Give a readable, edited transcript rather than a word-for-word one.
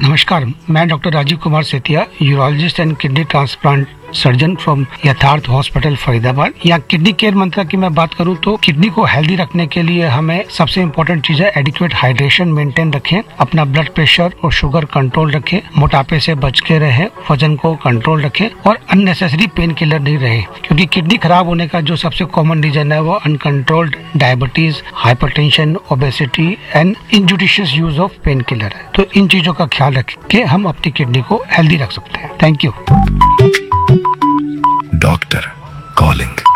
नमस्कार, मैं doctor Rajiv Kumar Setia, urologist and kidney transplant surgeon from यथार्थ हॉस्पिटल फरीदाबाद। यहाँ किडनी केयर मंत्र की मैं बात करूँ तो किडनी को हेल्दी रखने के लिए हमें सबसे इम्पोर्टेंट चीज है एडिक्वेट हाइड्रेशन मेंटेन रखें, अपना ब्लड प्रेशर और शुगर कंट्रोल रखें, मोटापे से बच के रहें, वजन को कंट्रोल रखें और अननेसेसरी पेन किलर नहीं रहे, क्योंकि किडनी खराब होने का जो सबसे कॉमन रीजन है वो uncontrolled diabetes, hypertension, obesity and इनजुडिशियस use of pain killer है। तो इन चीजों का ख्याल रख के हम अपनी किडनी को हेल्दी रख सकते हैं। Thank you. Doctor calling.